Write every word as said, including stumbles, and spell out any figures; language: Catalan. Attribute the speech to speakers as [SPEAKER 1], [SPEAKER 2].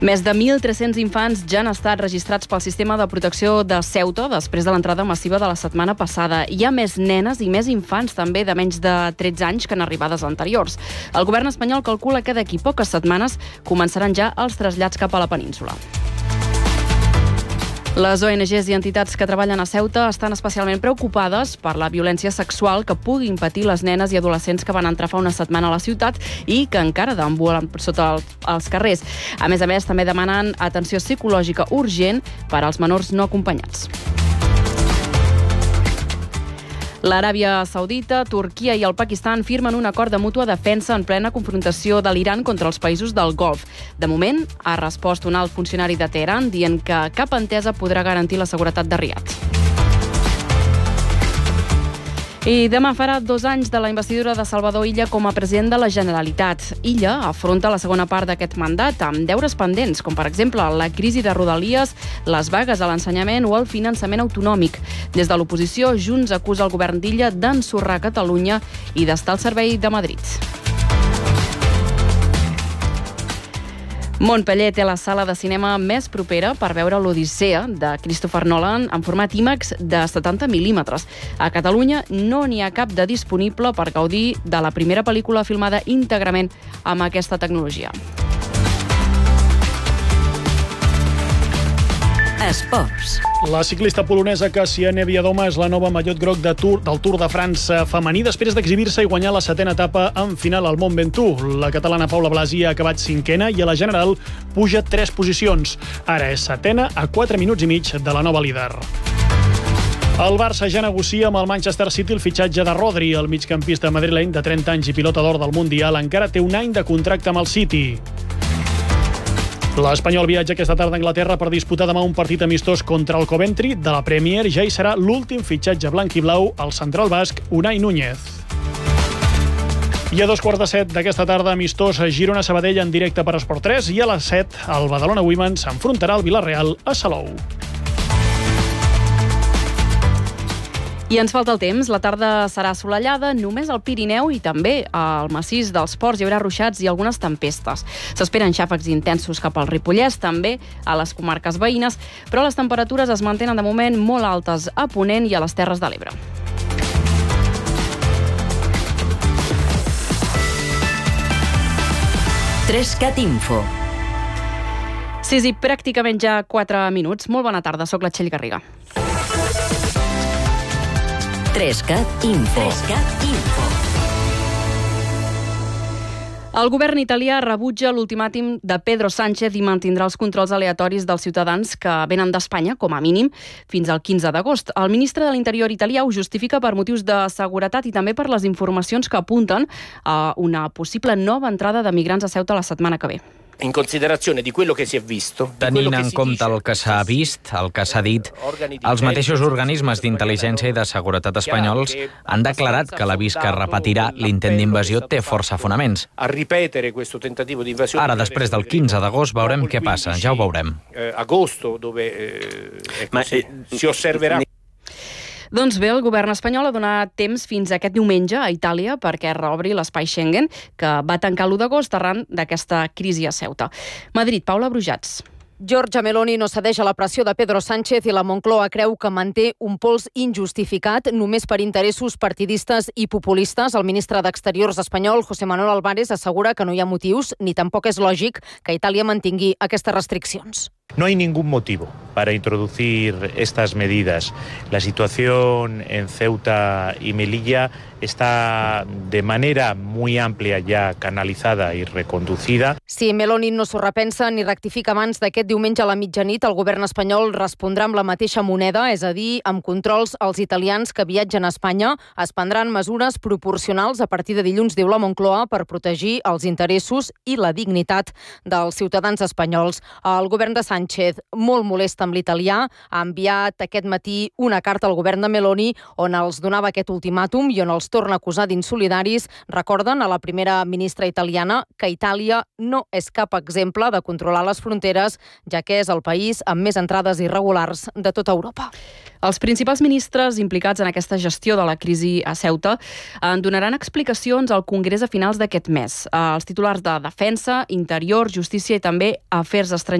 [SPEAKER 1] Més de mil tres-cents infants ja han estat registrats pel sistema de protecció de Ceuta després de l'entrada massiva de la setmana passada. Hi ha més nenes i més infants també de menys de tretze anys que en arribades anteriors. El govern espanyol calcula que d'aquí poques setmanes començaran ja els trasllats cap a la península. Les O N Ges i entitats que treballen a Ceuta estan especialment preocupades per la violència sexual que puguin patir les nenes i adolescents que van entrar fa una setmana a la ciutat i que encara deambulen sota el, els carrers. A més a més, també demanen atenció psicològica urgent per als menors no acompanyats. L'Aràbia Saudita, Turquia i el Pakistan firmen un acord de mútua defensa en plena confrontació de l'Iran contra els països del Golf. De moment, ha respost un alt funcionari de Teheran dient que cap entesa podrà garantir la seguretat de Riad. I demà farà dos anys de la investidura de Salvador Illa com a president de la Generalitat. Illa afronta la segona part d'aquest mandat amb deures pendents, com per exemple la crisi de Rodalies, les vagues a l'ensenyament o el finançament autonòmic. Des de l'oposició, Junts acusa el govern d'Illa d'ensorrar Catalunya i d'estar al servei de Madrid. Montpeller té la sala de cinema més propera per veure l'Odissea de Christopher Nolan en format IMAX de setanta mil·límetres. A Catalunya no n'hi ha cap de disponible per gaudir de la primera pel·lícula filmada íntegrament amb aquesta tecnologia.
[SPEAKER 2] Esports.
[SPEAKER 3] La ciclista polonesa Kasia Niewiadoma és la nova mallot groc de Tour, del Tour de França femení després d'exhibir-se i guanyar la setena etapa en final al Mont Ventoux. La catalana Paula Blasi ha acabat cinquena i a la general puja tres posicions. Ara és setena a quatre minuts i mig de la nova líder. El Barça ja negocia amb el Manchester City el fitxatge de Rodri. El migcampista madrileny de trenta anys i pilota d'or del Mundial encara té un any de contracte amb el City. L'Espanyol viatja aquesta tarda a Anglaterra per disputar demà un partit amistós contra el Coventry de la Premier. Ja hi serà l'últim fitxatge blanc i blau, el central basc Unai Núñez. I a dos quarts de set d'aquesta tarda, amistós a Girona-Sabadell en directe per Esport tres, i a les set el Badalona Women s'enfrontarà al Vilareal a Salou.
[SPEAKER 1] I ens falta el temps. La tarda serà assolellada només al Pirineu i també al massís dels Ports hi haurà ruixats i algunes tempestes. S'esperen xàfecs intensos cap al Ripollès, també a les comarques veïnes, però les temperatures es mantenen de moment molt altes a Ponent i a les Terres de l'Ebre.
[SPEAKER 2] Trescat Info.
[SPEAKER 1] Sis i pràcticament ja quatre minuts. Molt bona tarda, soc la Txell Garriga.
[SPEAKER 2] Trescat Info. Trescat Info.
[SPEAKER 1] El govern italià rebutja l'ultimàtum de Pedro Sánchez i mantindrà els controls aleatoris dels ciutadans que venen d'Espanya, com a mínim, fins al quinze d'agost. El ministre de l'Interior italià ho justifica per motius de seguretat i també per les informacions que apunten a una possible nova entrada de migrants a Ceuta la setmana que ve.
[SPEAKER 4] In considerazione di quello che si è visto,
[SPEAKER 5] tenint en compte el que s'ha vist, el que s'ha dit, els mateixos organismes d'intel·ligència i de seguretat espanyols han declarat que l'avís que repetirà l'intent d'invasió té força fonaments. Ara, després del quinze d'agost, veurem què passa, ja ho veurem.
[SPEAKER 4] Agosto, dove si osserverà.
[SPEAKER 1] Doncs bé, el govern espanyol ha donat temps fins a aquest diumenge a Itàlia perquè reobri l'espai Schengen, que va tancar l'u d'agost arran d'aquesta crisi a Ceuta. Madrid, Paula Brujats.
[SPEAKER 6] Giorgia Meloni no cedeix a la pressió de Pedro Sánchez i la Moncloa creu que manté un pols injustificat només per interessos partidistes i populistes. El ministre d'Exteriors espanyol, José Manuel Álvarez, assegura que no hi ha motius ni tampoc és lògic que Itàlia mantingui aquestes restriccions.
[SPEAKER 7] No hay ningún motivo para introducir estas medidas. La situación en Ceuta y Melilla está de manera muy amplia ya canalizada y reconducida.
[SPEAKER 6] Si Meloni no s'ho repensa ni rectifica abans d'aquest diumenge a la mitjanit, el govern espanyol respondrà amb la mateixa moneda, és a dir, amb controls als italians que viatgen a Espanya. Es prendran mesures proporcionals a partir de dilluns, diu la Moncloa, per protegir els interessos i la dignitat dels ciutadans espanyols. El govern de Sánchez, molt molest contacte amb l'italià, ha enviat aquest matí una carta al govern de Meloni on els donava aquest ultimàtum i on els torna a acusar d'insolidaris. Recorden a la primera ministra italiana que Itàlia no és cap exemple de controlar les fronteres, ja que és el país amb més entrades irregulars de tota Europa.
[SPEAKER 1] Els principals ministres implicats en aquesta gestió de la crisi a Ceuta en donaran explicacions al Congrés a finals d'aquest mes. Els titulars de Defensa, Interior, Justícia i també Afers Estrangers